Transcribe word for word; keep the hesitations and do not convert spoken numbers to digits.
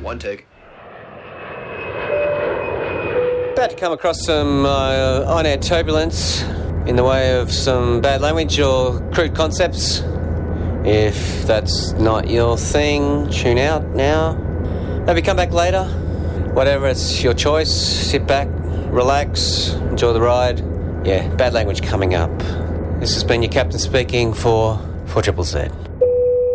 One take. About to come across some uh, on-air turbulence in the way of some bad language or crude concepts. If that's not your thing, tune out now. Maybe come back later. Whatever, it's your choice. Sit back, relax, enjoy the ride. Yeah, bad language coming up. This has been your captain speaking for four triple Z.